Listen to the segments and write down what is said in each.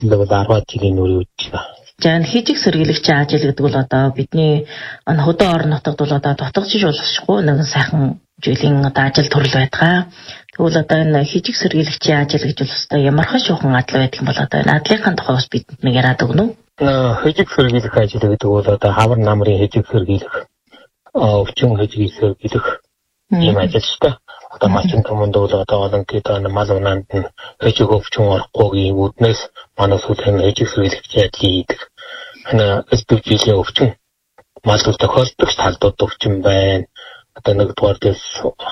бол 10 жилийн үрийн үйл. За хижиг сэргийлэгчийн ажил гэдэг бол одоо бидний хөдөө орон нутагт бол одоо дутагдчих болохгүй нэг сайхан жилийн одоо ажил төрөл байдаг. Тэгвэл одоо энэ хижиг сэргийлэгчийн ажил гэж бол одоо ямархан шуухан адил байдаг юм бол одоо энэ адлынхаа тухай бас бидэнд нэг яриад өгнө үү? Хижиг сэргийлэх ажил гэдэг бол одоо хавар намрын хижиг сэргийлэх, өвчин хижиг сэргийлэх ийм ажил шүү дээ. Одоо мачин томонд бол одоо олон гэдэг мал унаанд нь хижиг өвчин орохгүйгийн үүднээс манай сүүлийн хижиг сэргийлэгчийн ажил хийдэг. Жилийн өвчин малд тохиолддог талдууд өвчин байна. Одоо нэгдүгээр дэс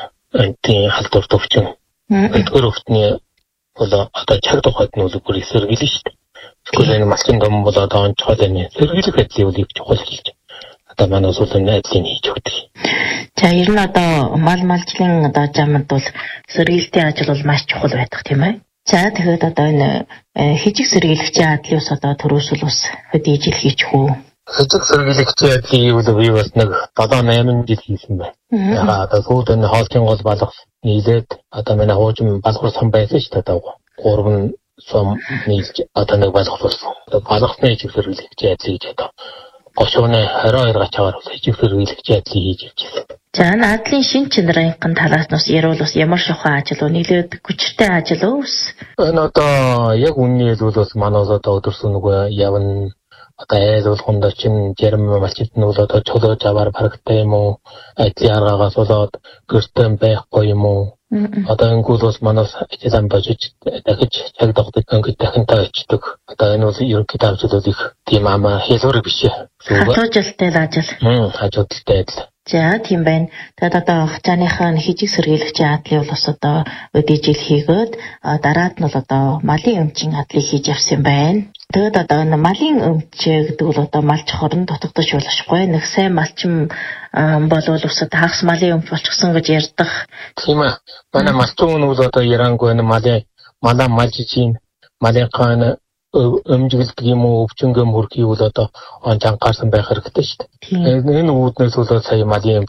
энтийн халдварт өвчин. Нэгдүгээр өвчний бол одоо цаг тухайд нь бүр сэргийлнэ шүү дээ. Тэгвэл энэ мачин том бол одоо онцгой энэ сэргийлэх ажлыг үл чухал хийж. Одоо манай сүүлийн ажлыг хийж өгдөг. За ер нь одоо малжлын одоо замд бол сэргийлтийн ажил бол маш чухал байдаг тийм ээ. За тэгэхээр одоо энэ хижиг сэргийлэгчийн ажлын ус одоо төрөөсөл ус хөдөө ижил хийчих үү? Хижиг сэргийлэгчийн ажлыг би бас нэг 7-8 жил хийсэн байна. Ягаад одоо сүүлд энэ хоолтын гол балах нийлээд одоо манай хуужим балхар сан байсан шүү дээ. 3 сум нийлж одоо нэг балах болсон. Балахны хижиг сэргийлэгчийн ажлыг гэж одоо гошууны 22 гачаагаар хижиг сэргийлэгчийн ажлыг хийж явчихсан. За надлын шин чанарын талаас нь ярил бас ямар шохон ажил уу нийлээд хүчтэй ажил уу? Энэ одоо яг үнний хэлбэл бас манай одоо өдөрсөн нөгөө явна одоо айл болгонд чин жирм малчид нь бол одоо чулууж аваар барагтай юм уу? Ажлын аргаагаас болоод гэртэн байхгүй юм уу? Одоо ингүүл бас манаас ажиллан божиж дахиж цаг тогтдог ингээд дахинтай очдог. Одоо энэ бол ерөнхийдөө ажил их тийм ама хэлбэр биш. Хажуужилттай ажил. Хажуужилттай ажил. За тийм байна. Тэгээд одоо хацааныхаа хижиг сэргийлэгчийн адлыг бол бас одоо өдөөжил хийгээд дараад нь бол одоо малын өмчийн адлыг хийж явсан байна. Тэгээд одоо энэ малын өмч гэдэг бол одоо малч хорон дутагдаж болохгүй. Нэг сайн малчин болвол усад хагас малын өмч болчихсон гэж ярьдаг. Тийм ээ. Манай малчин нь бол одоо ярангүй энэ малаа малжиж малын хаана өмжүүлдэг юм уу өвчнгөм хөрхий бол одоо онж анхаарсан байх хэрэгтэй шүү дээ. Энэ үүднээс бол сая малын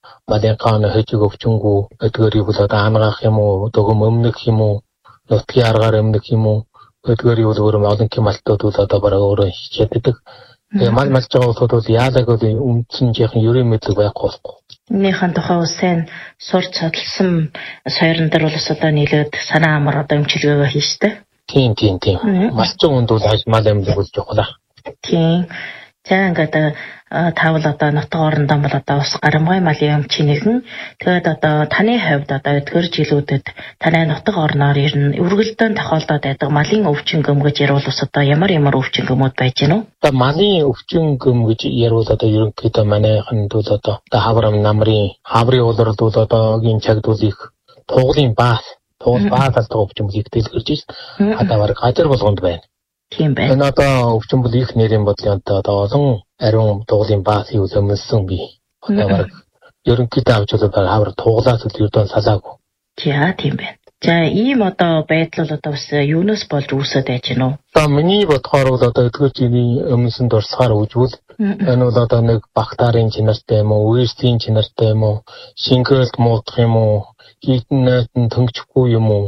хаана хижиг өвчнгөө өдгөрийг бол одоо ангаах юм уу дөгөм өмнөх юм уу нутгийн аргаар өмнөх юм уу өдгөрийг бол өөр олон малтууд бол одоо бараг өөрөө хичээдэг. Мал малж байгаа улсууд бол яадаг бол үндсэн жихэн ерөн мэдлэг байхгүй болохгүй. Энийхэн тухай усан сурч судалсан сойрон дээр бол одоо нийлээд санаа амар одоо өмчлөгөө хийжтэй. Тийм. Малчин хүнд бол мал амьлаг болж явах. Тийм. За ингээд таавал одоо нутаг орондоо бол одоо ус гарамгай малын өмчийн нэгэн. Тэгээд одоо таны хувьд одоо эдгээр жилүүдэд таны нутаг орноор ер нь үргэлдэн тохиолдоод байдаг малын өвчин göm гэж ярил ус одоо ямар өвчин göмүүд байж гэнэ үү? Одоо малын өвчин göм гэж ярил одоо ерөнхийдөө манайханд бол одоо хаврам намрын хаврын улирал бол одоогийн чагд бол их туглын баас бааталтай өвчин бүлийг дэлгэрж байна. Одоо баг газар болгонд байна. Тийм байна. Энэ одоо өвчин бүл их нэрийн бодлонтой одоо олон ариун туглын баас юу өмссөн би. Одоо баг ерөнхийдөө авч бол хавар туглаас үлдэн салаагүй. Тийм байна. За ийм одоо байдал бол одоо бас юунаас болж үүсэж байж гэнэ үү? Одоо миний бодохоор бол одоо эдгээрчний өмсөн дурсахаар үжвэл энэ бол одоо нэг бактарын чинартай юм уу, вирусийн чинартай юм уу, шингээлт муудах юм уу, хитнэт төнгөхгүй юм уу?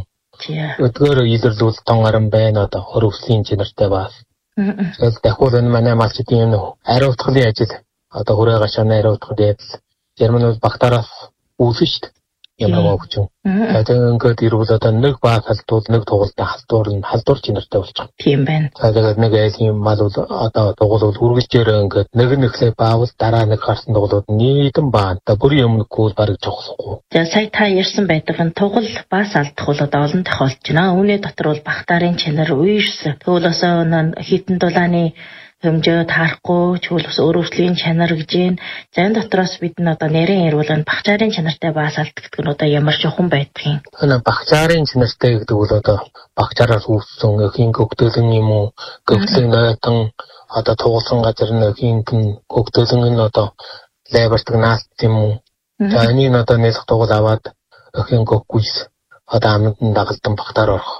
Өдгөр илэрлүүл тонгорон байна одоо хөрөвслийн чинартай бас. Тэгэхээр дахиад энэ манай малчдын ариутгын ажил одоо хүрээ гашааны ариутгын ажил Герман бактараас үүсэн шүү дээ. Ямар өвчин. Тэгээд ингээд ирвэл одоо нэг баа халдвал нэг тугалтай халдвар чинартай болчих. Тийм байна. Тэгээд нэг айлын мал бол одоо тугал бол үргэлжээр ингээд нэглээ баавал дараа нэг гарсан тугалууд нийтэн баа. Одоо бүрийн өмнөгүй барыг зогсохгүй. За сая та ярьсан байдаг нь тугал баас алдах бол одоо олон тохиолдож байна. Үүний дотор бол бактарын чанар вирус тэгвэл бас хитэн дулааны хэмжээ таарахгүй чиглэл ус өөрөвслийн чанар гэж байна. За энэ дотроос бид нь одоо нэрийн ирүүл багцаарын чанартай баасалт гэдэг нь одоо ямар жоохон байдгийг. Энэ багцаарын чанартай гэдэг бол одоо багцаараас үүссэн эхийн гөгдөлөн юм уу? Гөгдлөн нойтон одоо тугалсан газар нь эхийн гөгдөлөн нь одоо лайбардаг наалт юм уу? За энийг одоо нэлэх тугал аваад эхийн гөггүйс одоо аманд дагалдан багтаар орох.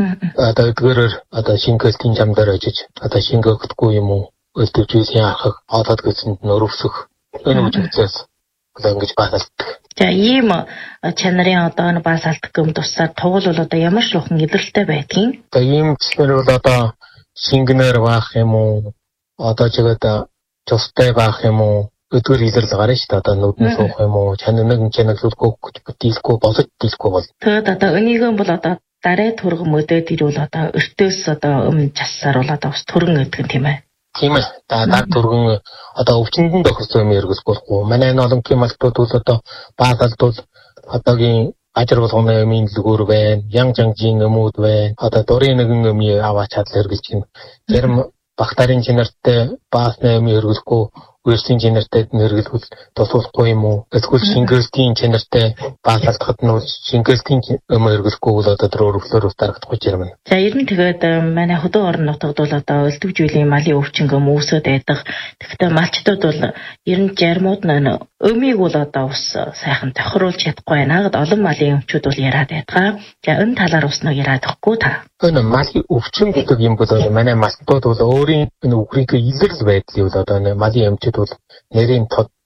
Одоо эдгээрээр одоо шингэлтийн зам дээр ажиж одоо шингээгдэхгүй юм уу өлтөвчийн архаг одод гэсэнд нөрөвсөх энэ үжигцээс одоо ингэж баасалдаг. За ийм чанарын одоо баасалдах гэм тусаар тугал бол одоо ямар шухан илрэлтэй байдгийг. За ийм чанар бол одоо шингэнээр баах юм уу? Одоо чигээд цустай баах юм уу? Өдгөр илэрлэг гарна шүү дээ. Одоо нүдэн суух юм уу? Чанаглуулгүй бүтээлгүй болож дийлэхгүй бол. Тэгээд одоо өнийгөө бол одоо дараа турган мөдөд ирвэл одоо өртөөс одоо өмнө чассаар бол одоо бас түргэн гэдэг юм тийм ээ. Тийм ээ. Дараа турган одоо өвчнөд тохирсон юм эргэлзэх болохгүй. Манай энэ олон климаттууд бол одоо баазалдвал одоогийн ажир болгоны юмын дэлгүүр байна. Янжин өмүүд байна. Одоо дурын нэгэн өмий аваач чадал хэрэгжилж байна. Зарим бактери инженертэй баасны юмын хэрэглэхгүй үерсийн инженертэй нэргэлбэл тусуулахгүй юм уу? Эсвэл шингээсийн инженертэй баасалдахад нь шингээсийн юм хэрэглэхгүй бол одоо өөрөөр дарагдахгүй юм. За ер нь тэгээд манай хөдөө орон нутгад бол одоо өлтөвжүүлийн малын өвчнгөө үүсээд байдаг. Тэгэхдээ малчдууд бол ер нь жармууд нь өмийг бол одоо ус сайхан тохируулж чадахгүй байна. Олон малын өмчүүд бол яриад байдаг. За энэ талаар ус нэг яриад өгөхгүй та. Энэ малын өвчин гэдэг юм бол манай малчдууд бол өөрийн энэ үхрийг илэрл байдлыг бол одоо малын өмчүүд бол нэрийн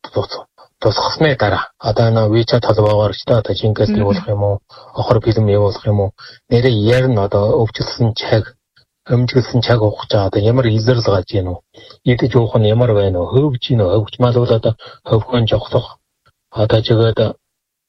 тусгасны дараа одоо нэг WeChat холбоогоор ч одоо жинкээс явуулах юм уу, охор фильм явуулах юм уу, нэрээ яар нь одоо өвчлсөн чаг, өмжүүлсэн чаг ухаж байгаа одоо ямар илэрл гаж гин үү? Идэж уух нь ямар байна вэ? Хөвж гин үү? Хөвж мал бол одоо хөвгөн жогсох одоо жигээд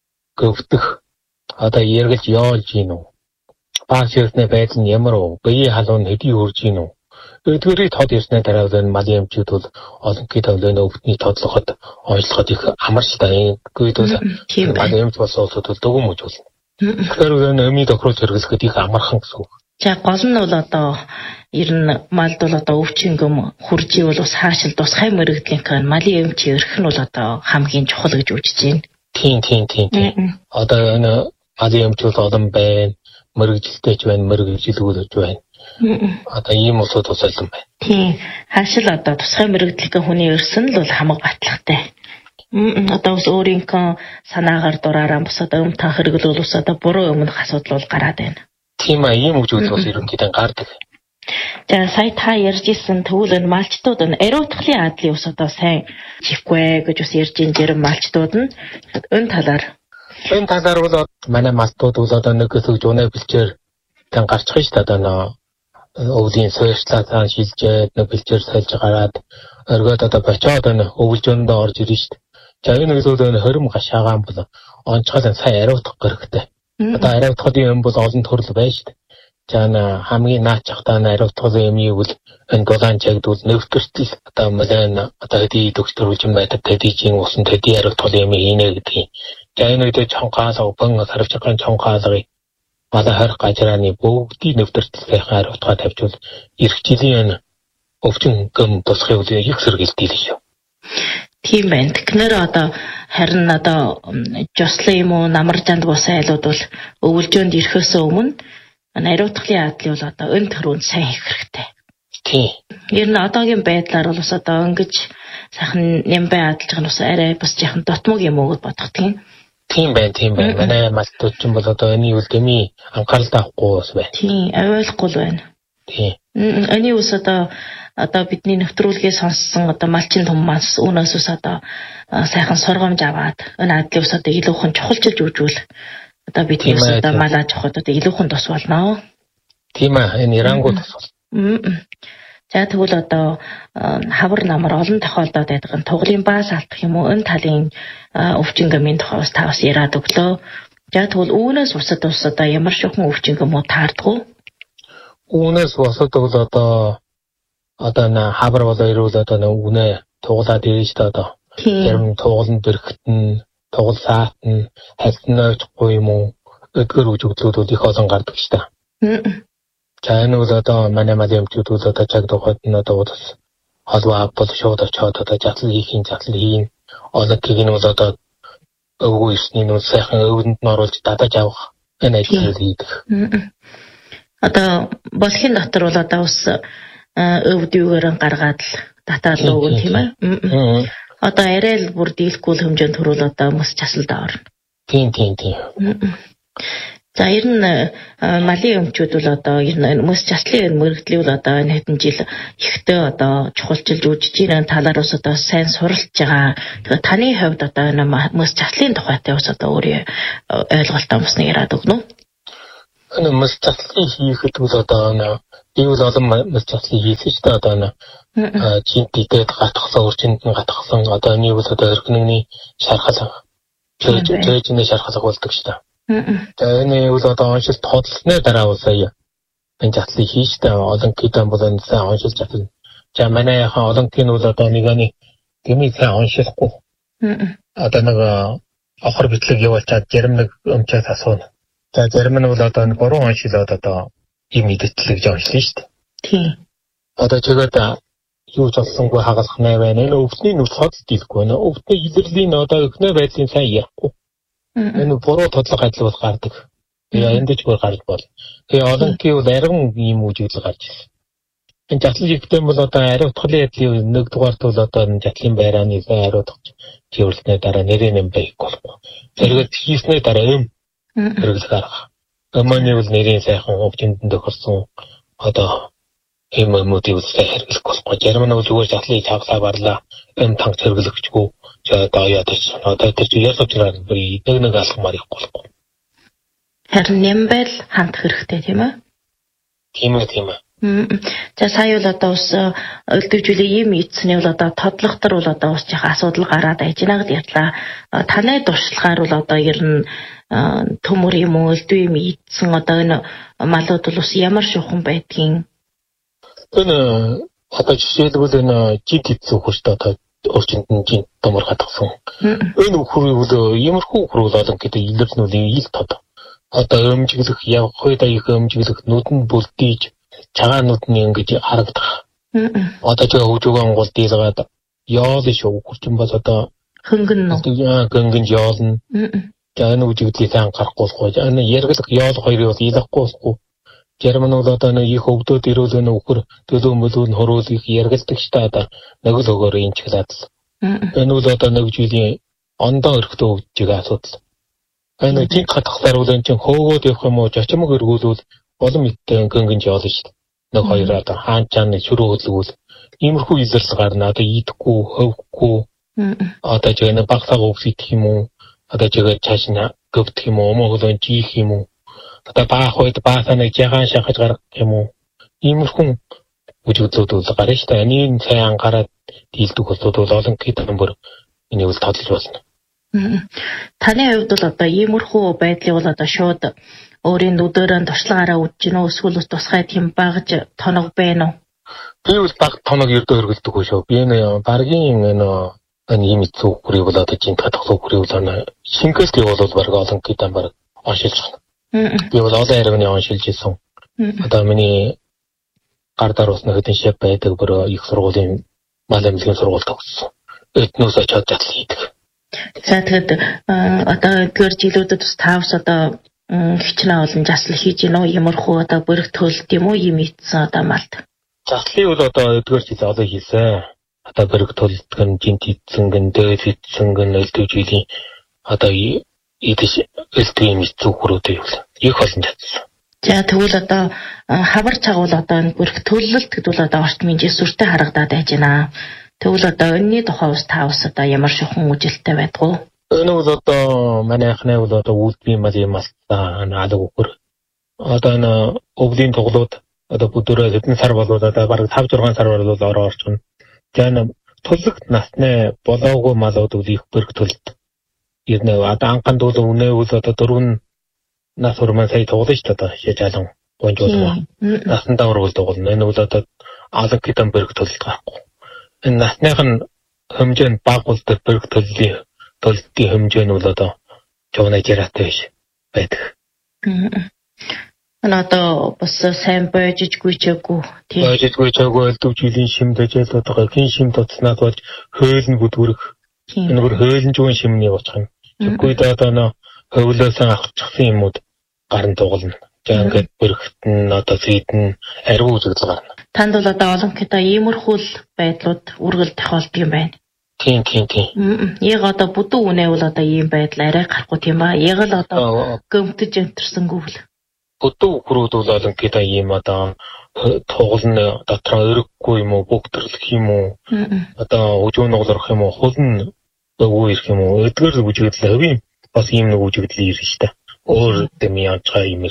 гөвдөх одоо яргалж яолж гин үү? Баашрны байдал нь ямар вэ? Бие халуун хэдий хурж гин үү? Өдгөрийн тод ирснээр дараа нь малын эмчүүд бол олонхий төвлөөнөө өвдний тодлоход ойлгоход их амарчтай. Ингээд бол малын эмч болсон улсууд бол дөгөөм үж болно. Тэгэхээр өмийг тохируулж хэрэглэхэд их амархан гэсэн үг. За гол нь бол одоо ер нь малд бол одоо өвчнгөм хуржий бол бас хаашил тусгай мэрэгдлийн малын эмч өрх нь бол одоо хамгийн чухал гэж үзэж байна. Тийм. Одоо энэ малын эмч бол олон байна. Мэрэгжилтэйч байна, мэрэгжилгүүлж байна. Одоо ийм усуд тусалсан байна. Тийм. Хаашил одоо тусгай мэрэгдлэх хүний өрсөн л бол хамаг батлагтай. Одоо ус өөрийнхөө санаагаар дураараа бусад та хэрэглүүл ус одоо буруу өмнөх асуудал бол гараад байна. Тийм ийм үгжүүл бас ерөнхийдөө гардаг. За сая та ярьж ирсэн тэгвэл энэ малчдууд нь ариутгын адлын ус одоо сайн чихгүй гэж бас ярьж ин жирэн малчдууд нь энэ талаар бол манай малчдууд бол одоо нэг хэсэг жунаа бэлчээр тань гарчих шүү дээ одоо өвлийн сойрчлаа шилжээд нэг бэлчээр сольж гараад оргиод одоо бочоод өвлжөндөө орж ирнэ шүү дээ. За энэ нэгсүүд хорим гашаагаан бол онцгой сайн ариутгах хэрэгтэй. Одоо ариутгахын юм бол олон төрөл байна шүү дээ. За хамгийн наачих та ариутгахын юм бол энэ дулаан чагдвал нэвтэртэл одоо малын одоо хэдий докторч юм байдаг тэдийн усан тэдийн ариутгахын юм хийнэ гэдгийг. За энэ үед чонгаалга бан сарвч байгаа чонгаалгыг мала харих гажрааны бүгдийг нэвтэртэл ариутгаа тавьжвал ирэх жилийн өвчин гëm тусахыг их сэргийлдэг шүү. Тийм байна. Тэгэхээр одоо харин одоо жослын юм уу намаржанд бус айлууд бол өвлжөөнд ирэхээс өмнө ариутгахын адлыг бол одоо өн төрөнд сайн хийх хэрэгтэй. Тийм. Ер нь одоогийн байдлаар бол бас одоо ингэж сайхан нэмбай адалж байгаа нь бас арай бас жоохон дотмог юм уу гэж бодох тийм. Тийм байна. Манай малчдууд ч бол одоо энэ үлдэмий анхаарал тавихгүй бас байна. Тийм, ойлгохгүй байна. Тийм. Энэ ус одоо бидний нэвтрүүлгээ сонссон одоо малчин том манс үүнээс ус одоо сайхан сургамж аваад энэ адлын ус одоо илүүхэн чухалчилж үүжүүл одоо бидний ус одоо малаж авахд одоо илүүхэн тус болно. Тийм энэ Ирангууд тус болно. За тэгвэл одоо хавар намар олон тохиолдолд байдаг туглын баас алдах юм уу энэ талын өвчнгөмийн тухай бас та бас яриад өглөө. За тэгвэл үүнээс бусад ус одоо ямар шохон өвчнгөм үү таардгүй? Үүнээс бусад бол одоо хавар бол ирүүл одоо үнэ туглаад ирж та одоо зарим туглан дэрхтэн тугал саатан хальтнойчгүй юм уу өдгөр үжигдлүүд бол их олон гардаг ш та. За энэ бол одоо манай малын эмчүүд бол одоо чаг тухайд нь одоо бас холбоо бол шууд очоод одоо затлал хийн олонхийг нь бол одоо өвгөө ирсний нь сайхан өвдөнд нь оруулж дадаж авах энэ ажлыг хийдэг. Одоо болохын дотор бол одоо ус өвдөгөөр гаргаад л татаад л өгөн тийм ээ. Одоо арай л бүр дийлэхгүй хэмжээнд төрүүл одоо мөс часалд орно. Тийм. За ер нь малын өмчүүд бол одоо ер нь мөс часлын мөрөгдлийг бол одоо энэ хэдэн жил ихтэй одоо чухалчилж үүсэж ирэн талаар ус одоо сайн суралж байгаа. Тэгэхээр таны хувьд одоо энэ мөс часлын тухайтай ус одоо өөрийн ойлголтоо бас нэг яриад өгнө үү? Энэ мэс заслыг хийхэд бол одоо ивэл олон мэс заслыг хийсэн ч одоо жинтэд гатгсан урчинд нь гатгсан одоо энэ бол одоо өргөнний шархал жижигний шархал болдог шүү дээ. Тэгээ энэ бол одоо оншилт тодлосны дараа бол сая энэ заслыг хийжтэй олон китэн бол энэ сайн оншилж чадна. За манайхан олон кин бол одоо нэгний гэмий сайн оншилахгүй. Одоо нэг охор битлэг явуулчаад зарим нэг өмчөөс асууна. За зарим нь бол одоо буруу оншилоод одоо юм идэлтлэг жоншлоо шүү дээ. Тийм. Одоо чигээд юу ч болсонгүй хагалах нэ байна. Энэ өвсний нүд цоцд илгүй нэ. Өвсний илэрлийн одоо өхнөө байдлын сайн ярихгүй. Энэ буруу тодлого адил бол гардаг. Тэгээ энд ч бүр гарч бол. Тэгээ олон кий бол арган ийм үжиглэл гарч ирсэн. Энэ затлын ихтэй бол одоо ариу утгын ядлын нэг дугаарт бол одоо энэ затлын байрааны ариу утгач чирлснээ дараа нэрээ нэм байхгүй болохгүй. Зэрэг хийснээ дараа хэрэглэх арга. Өмнө нь бол нэрийн сайхан өвчнөд тохирсон одоо эмэмүүдийг үстэй хэрэглэх болохгүй. Зарим нь бол зүгээр затлыг цааглаа барлаа танк хэрэглэхчгүй. За одоо яадаг одоо тэр чинь ясаж байгаа нэг алхмаар их болохгүй. Харин нэмбэл хандах хэрэгтэй тийм ээ? Тийм ээ. За сая бол одоо ус өлдөвжүүлээ юм ийдсэний бол одоо тодлохтор бол одоо ус чих асуудал гараад байж байгаа гэж ядлаа. Танай дуршлагаар бол одоо ер нь төмөр юм уу өлдөө юм ийдсэн одоо энэ малууд бол ус ямар шухан байдгийг энэ одоо жишээлбэл энэ жид идсэн хөртөө одоо орчинд нь жид төмөр хатгсан. Энэ хөрөв иймэрхүү хөрөв олон гэдэг илэрнүүлийн ил тод. Одоо өмжиглэх явах үед их өмжиглэх нүдэн бүлдээж цагаанууд нь ингэж харагдах. Одоо ч хөвжөөгөн гол дийлгаад яол шүү хурчин бол одоо хөнгөн яолно. За энэ үжигдлийг сан гарахгүй. Энэ яргалах яол хоёрыг бол илэхгүй. Зарим нь бол одоо нэг их өвдөд ирүүл нөхөр төлөө мөлөө нь хөрөөл их яргалдаг ч та одоо нэг л өгөөр инчглаад. Энэ бол одоо нэг жилийн ондоо өрхтөө өвдөж асуудал. Энэ жинк хатахлаар бол энэ чинь хөөгөөд явах юм уу жочмог өргүүлвэл олон мэдтэй гөнгөн жаал шүү дээ. Нэг хоёр одоо хаан чааны шүрүү хөдлгүүл иймэрхүү илэрл гарна одоо ийдэхгүй хөвөхгүй одоо ч нэг багтаа өгсөх юм уу одоо ч цааш нь гөвдөх юм уу өмөглөн жиих юм уу одоо баах үед баасаа нэг жагаан шахаж гарах юм уу иймэрхүү үжиглүүд бол гарна шүү дээ. Энийг сайн анхаарал дийлдэг бол олон китэн бүр энийг бол тодлож байна. Таны хувьд бол одоо иймэрхүү байдлыг бол одоо шууд өөрийн нүдэрэн туршлагаараа үдж гинөө эсвэл тусгай тийм багж тоног байна уу? Би бол баг тоног ердөө хөргөлдөг шүү. Би энэ баргийн энэ ийм эцүү хүрээ бол одоо жинт хатгах хүрээ бол шингээсli бол баг олон китэн баг оншилж байна. Би бол олон арганы оншилж исэн. Одоо миний гар даруусна хэдэн шив байдаг бүр их сургуулийн мал эмнэлгийн сургууль төгссөн. Этнос очоод жатал хийдэг. За тэгэд одоо эдгээр жилүүдэд бас таавс одоо хичнээн олон жасал хийж гинөө ямархуу одоо бүрэг төлд юм уу юм ийдсэн одоо малд. Заслыг бол одоо эдгээр жил олон хийсэн. Одоо бүрэг төлд гэн жинт ийдсэн гэн дээд ийдсэн гэн өлдөө жилийн одоо идэж өлдөө юм ийцүү хүрээтэй юу их олон чадсан. За тэгвэл одоо хавар чагуул одоо энэ бүрэг төлөлт гэдвэл одоо ортмын жисүртэй харагдаад байж байна. Тэгвэл одоо өнний тухай ус таавс одоо ямар шухан үжилттэй байдгүй. Энэ бол одоо манай ахнаа бол одоо үүдбийн мал юм асаа алг өгөр. Одоо энэ өвлийн тоглоод одоо бүдөрөө хэдэн сар болоод одоо бараг 5-6 сар болоод ороо орчихно. За энэ төлөгт насны болоогүй малууд үл их бүрэг төлөлт. Ирнэ одоо анханд бол үнэ бол одоо 4 нас хүрмэн сая тоглож та одоо шижаалан гонжуулмаа. Насандаа ургуул тоглоно. Энэ бол одоо алг китэн бүрэг төлөлт гарахгүй. Энэ насных нь хэмжээ нь бага бол бүрэг төллийн хэмжээ нь бол одоо жогноо жараатай биш байдаг. Одоо бас сайн бойжгүй чаггүй тийм. Бойжгүй чаггүй өлдөвжлийн шимдэж л одоо хин шим тоцнаад болж хөөл нь бүдгүрэх. Энэ бүр хөөлн жуун шимний боцох юм. Тэггүй одоо нөө хөвлөөсөн авчихсан юмуд гарн дугална. За ингээд бүрэгт нь одоо зүйдэн ариун үзэгдэл гарна. Танд бол одоо олон кита иймэрхүүл байдлууд үргэлж тохиолддог юм байна. Тийм. Яг одоо бүдүү үнэ бол одоо ийм байдал арай гарахгүй тийм ба. Яг л одоо гөмтөж өнтөрсөнгүү л. Бүдүү хөрүүд бол олон кита ийм одоо тоглоно дотроо өрөхгүй юм уу, бүгдэрлэх юм уу? Одоо өжөө нуглах юм уу, хулн өгөө ирэх юм уу? Эдгээр үжигдэл хэвийн бас ийм нэг үжигдэл ирж штэ. Өөр дэми янчгаа юм ирэхгүй.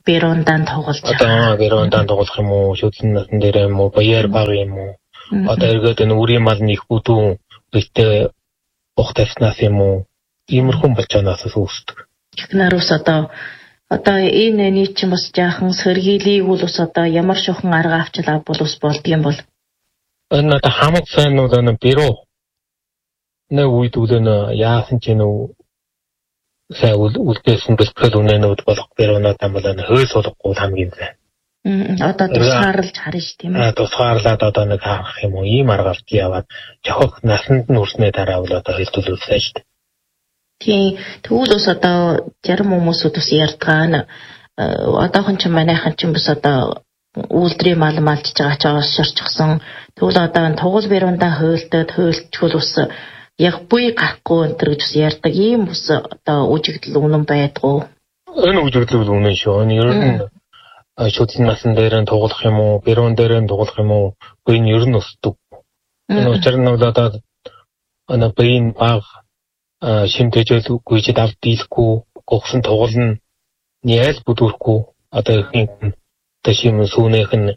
Берондан тоглож байгаа. Берондан тоглох юм уу? Шүтэн натан дээр юм уу? Баяр баг юм уу? Одоо эргээд энэ үрийн мал нь их бүдүүн үедээ ухтаснаас юм уу? Иймэрхүү болж байгаанаас үүсдэг. Технарус одоо энэ нэг ч бас жаахан сэргийлийг бол ус одоо ямар шохон арга авчлаа бол ус болдгийм бол. Энэ одоо хамаг сайнууд энэ бэрөө нэг үед үлэн яасан ч нөө сая үлдээсэн бэлтгэл үнэнүүд болох бэрөөнүүд юм бол энэ хөөс болохгүй хамгийн зай. Одоо тусгаарлаж харна ш тийм ээ. Тусгаарлаад одоо нэг харах юм уу? Ийм арга авч яваад жохох насанд нь үрснээ дараа бол одоо хэлтүүлүүлсэн ш. Тийм тэгвэл ус одоо зарим хүмүүсүүд ус ярьдгаа одоохон ч манайхан ч бас одоо үйлдвэрийн мал малжж байгаа ч шорчсон. Тэгвэл одоо тугал бэрүүндээ хөөлтчихвэл ус яг буй гарахгүй энэ гэж ус ярьдаг. Ийм ус одоо үжигдэл үнэн байдгүй. Энэ үжигдэл үнэн шүү. Энэ ер нь шүтэн насан дээр нь тугалах юм уу? Бэрүүн дээр нь тугалах юм уу? Энэ ер нь өсдөг. Энэ учир нь одоо бэрийн баг шимтэжэл гүйжид авд дийлэхгүй гогсон тугална ял бүдүүрхгүй одоо ихэнх ташим сүүнийх нь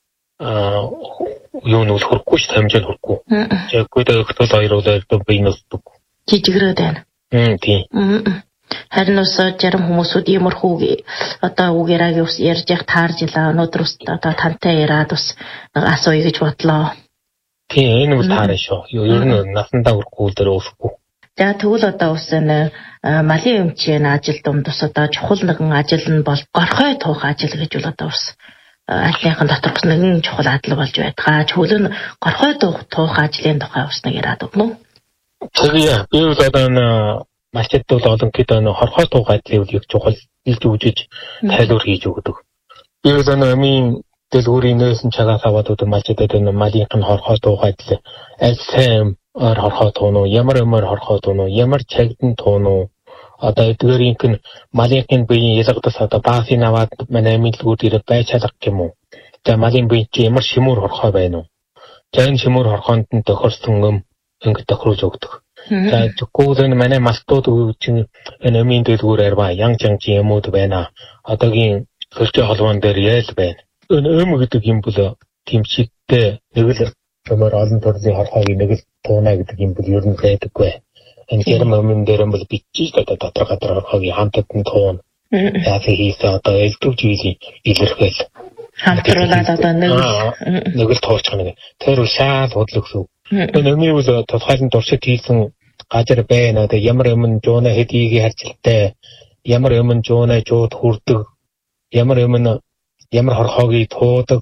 юу нүүл хөрөхгүй ш хамжаал хөрөхгүй. Тэгэхгүй дэхтэл хоёроо одоо бийнэсдэг. Жижигрээд байна. Тийм. Харин ус зарим хүмүүсүүд иймэрхүү одоо үгээрээ ус ярьж яг тааржлаа. Өнөөдөр ус одоо тантай яриад ус асууя гэж бодлоо. Тийм энэ үл таарна шүү. Ер нь насандаа хөрөхгүй дээр өсөхгүй. За тэгвэл одоо ус энэ малын өмчийн ажил дунд ус одоо чухал нэгэн ажил нь бол горхой тух ажил гэж бол одоо ус альныхан дотор бас нэгэн чухал адил болж байдгаа. Чөлөө нь горхой тух ажлын тухай ус нэг яриад өгнө. Тэгээ би бол одоо малчид бол олонхийд хорхой тух ажлыг их чухал илж үжиж тайлбар хийж өгдөг. Би бол амийн дэлгүүрийн нөөсөн чагаас аваад өдөр малчидад малынх нь хорхой тух ажил аль сайн хорхоо туунуу ямар хорхоо туунуу ямар чагдан туунуу одоо эдгээрийнх нь малынхын биеийн ялгадас одоо баасын аваад манай мэдлгүүд ирээд байж чадах юм уу? За малын бие чи ямар шимүүр хорхоо байна уу? За энэ шимүүр хорхоонд нь тохирсон ингэ тохируулж өгдөг. За зөвхөн энэ манай малтууд чинь энэ амийн дэлгүүрээр ба янг юмуд байна. Одоогийн сөрчөө холбоон дээр ял байна. Энэ гэдэг юм бол тэмчигтэй нэг л ямар олон төрлийн хорхоогийн нэг л туунаа гэдэг юм бол ер нь байдаггүй. Энэ зарим өмнө дээр бол бичиж дотор хорхоогийн хамтад нь туун. Яг хийсэн одоо элдв жилийн илэрхийл. Хамтруулаад одоо нэг л туурчих нэг. Тэр шаал худлагсв. Энэ өмнө бол тодорхойлон туршид хийсэн газар байна. Одоо ямар жууна хэдийг харжилттай, ямар жууна жууд хүрдэг, ямар хорхоогийг туудаг.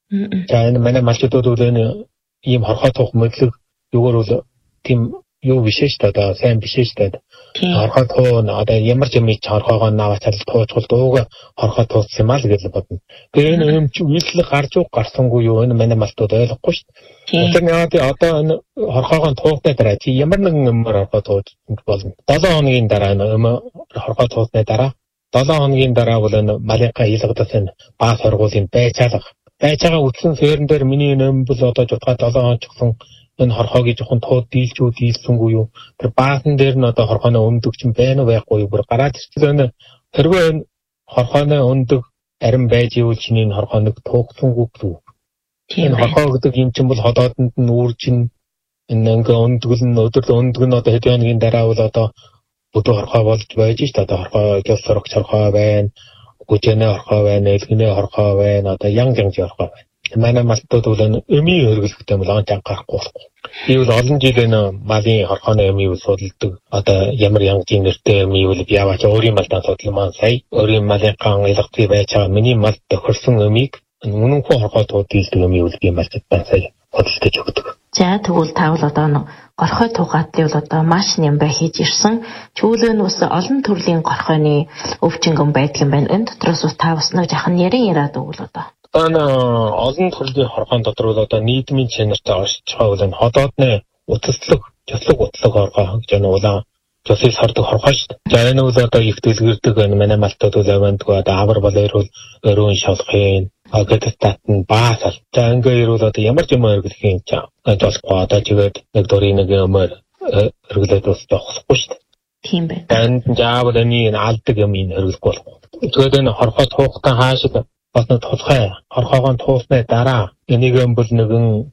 За энэ манай малчдууд бол энэ ийм хорхоо тух мэдлэг юугаар бол тийм юу биш шүү дээ. Сайн биш шүү дээ. Хорхоо туун одоо ямар ч юм ич хорхоогоо наваачаал туучвал дууга хорхоо тууссан юм аа л гэж бодно. Тэгээ энэ юм чи үйлчлэг гарсангүй юу энэ манай малтууд ойлгохгүй шүү дээ. Тэр нэг одоо энэ хорхоогоо туухтай дараа чи ямар нэгэн юмар хорхоо тууж болно. 7 хоногийн дараа хорхоо туусны дараа 7 хоногийн дараа бол энэ малынхаа ялгадас энэ баас хоргуулын байцаалга байгаа үтсэн сэрэн дээр миний нэм бол одоо жутгаа 7 хоног чгсэн энэ хорхоогийн жоохон тууд дийлсэнгүй юу тэр баасан дээр нь одоо хорхооно өмдөг чинь байна уу байхгүй юу бүр гараад ирсэн хэрвээ энэ хорхооно өндөг арин байж ивэл чиний хорхооног туухсангүй юу энэ хорхоо гэдэг юм чинь бол ходоодонд нь үүржин энэ ингээ өндгөл нь өдөрлө өндөг нь одоо хэдэн хоногийн дараа бол одоо өдөө хорхоо болж байж ш одоо хорхоо гэж сорогч хорхоо байна гүжэнэ хорхоо байна элгэнэ хорхоо байна одоо янг хорхоо байна. Манай малтууд бол эмийн хөргөлтэй бол онц анхаарахгүй болохгүй. Би бол олон жил энэ малын хорхооны эмийг судалдаг. Одоо ямар янгийн нэртэй эмийг бол би яваач өөрийн малдаа судалмаа сая. Өөрийн малынхаа ялгцыг байж байгаа миний малд тохирсон эмийг үнэнхүү хорхоо туудилдаг эмийг бол би малтаа сая судалж өгдөг. За тэгвэл таавал одоо горхой тугаатлыг бол одоо маш нямбай хийж ирсэн. Чүүлөө нь бас олон төрлийн горхойны өвчнгөн байдаг юм байна. Энэ дотроос бас та бас нэг жахан яриад өгвөл одоо. Олон төрлийн хорхоон дотор бол одоо нийгмийн чанартай оршиж байгаа бол энэ ходоодны утаслаг, жослог утлаг хорхоо гэж нэг улаан жослыг сардаг хорхоо шүү дээ. За энэ бол одоо их дэлгэрдэг манай малтууд бол авандгүй одоо авар болоор бол өрөөний шалхын агатат нь баасал. За ингээд бол одоо ямар ч юм өргөх юм чам. Жолгүй одоо жигээд нэг дөрийн нэг юмэр өргөлөөд ус зогсохгүй шүү дээ. Тийм байна. Энд заавал энэ алдаг юм ин өргөхгүй болохгүй. Тэгээд энэ хорхоо туухтаа хаашиг бас нэг тулхай хорхоогоо туусны дараа энийг бол нэгэн